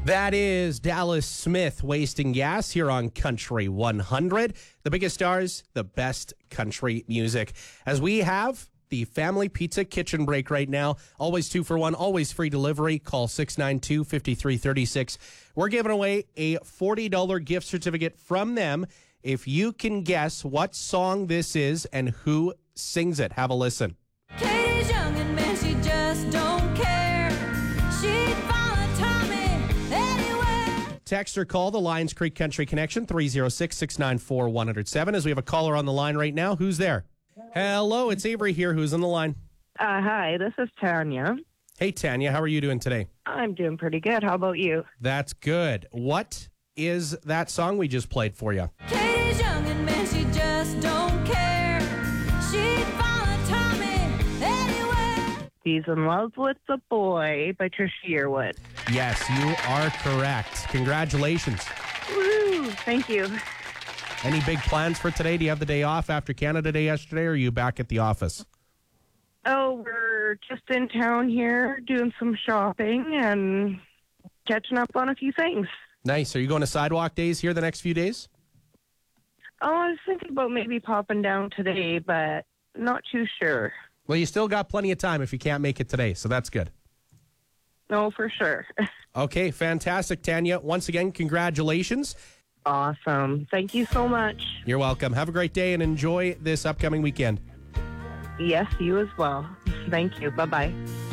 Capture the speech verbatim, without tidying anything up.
That is Dallas Smith, Wasting Gas, here on Country one hundred. The biggest stars, the best country music. As we have the Family Pizza Kitchen break right now. Always two for one, always free delivery. Call six nine two, five three three six. We're giving away a forty dollars gift certificate from them if you can guess what song this is and who sings it. Have a listen. Katie's young and man, she just don't care. She'd follow Tommy anywhere. Text or call the Lions Creek Country Connection, three oh six, six nine four, one oh seven. As we have a caller on the line right now. Who's there? Hello, it's Avery here. Who's on the line? Uh, hi, this is Tanya. Hey, Tanya, how are you doing today? I'm doing pretty good. How about you? That's good. What is that song we just played for you? Katie's young and man, she just don't care. She'd follow Tommy anywhere. He's in love with the boy by Trisha Yearwood. Yes, you are correct. Congratulations. Woo! Thank you. Any big plans for today? Do you have the day off after Canada Day yesterday, or are you back at the office? Oh, we're just in town here doing some shopping and catching up on a few things. Nice. Are you going to sidewalk days here the next few days? Oh, I was thinking about maybe popping down today, but not too sure. Well, you still got plenty of time if you can't make it today, so that's good. No, for sure. Okay, fantastic, Tanya. Once again, congratulations. Awesome. Thank you so much. You're welcome. Have a great day and enjoy this upcoming weekend. Yes, you as well. Thank you. Bye-bye.